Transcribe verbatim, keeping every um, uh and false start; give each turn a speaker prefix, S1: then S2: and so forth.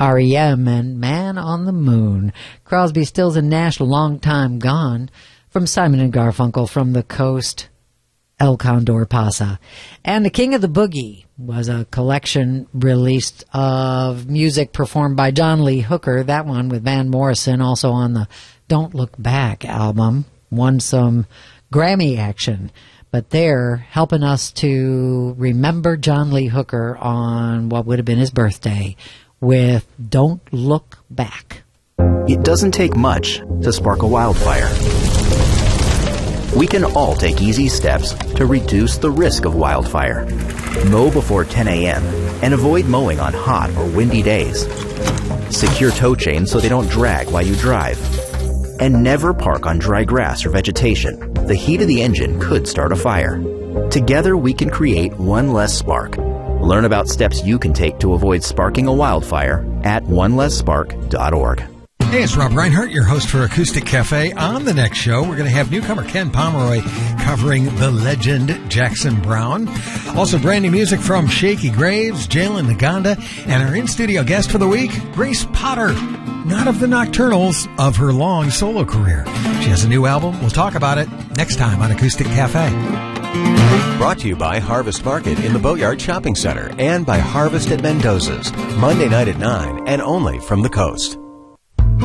S1: R E M and Man on the Moon. Crosby, Stills, and Nash, Long Time Gone. From Simon and Garfunkel, From the Coast, El Condor Pasa. And The King of the Boogie was a collection released of music performed by John Lee Hooker. That one with Van Morrison, also on the Don't Look Back album. Won some Grammy action. But they're helping us to remember John Lee Hooker on what would have been his birthday with Don't Look Back.
S2: It doesn't take much to spark a wildfire. We can all take easy steps to reduce the risk of wildfire. Mow before ten a.m. and avoid mowing on hot or windy days. Secure tow chains so they don't drag while you drive. And never park on dry grass or vegetation. The heat of the engine could start a fire. Together we can create one less spark. Learn about steps you can take to avoid sparking a wildfire at one less spark dot org.
S3: Hey, it's Rob Reinhardt, your host for Acoustic Cafe. On the next show, we're going to have newcomer Ken Pomeroy covering the legend Jackson Browne. Also, brand new music from Shaky Graves, Jalen Naganda, and our in-studio guest for the week, Grace Potter. Not of the Nocturnals, of her long solo career. She has a new album. We'll talk about it next time on Acoustic Cafe.
S4: Brought to you by Harvest Market in the Boatyard Shopping Center and by Harvest at Mendoza's, Monday night at nine and only from the coast.